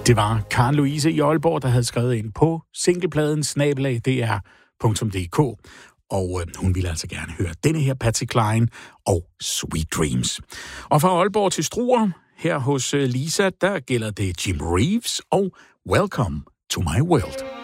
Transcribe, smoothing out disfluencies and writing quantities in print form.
Det var Karen Louise i Aalborg, der havde skrevet ind på singlepladen @dr.dk, og hun ville altså gerne høre denne her Patsy Cline og Sweet Dreams. Og fra Aalborg til Struer, her hos Lisa, der gælder det Jim Reeves og Welcome to My World.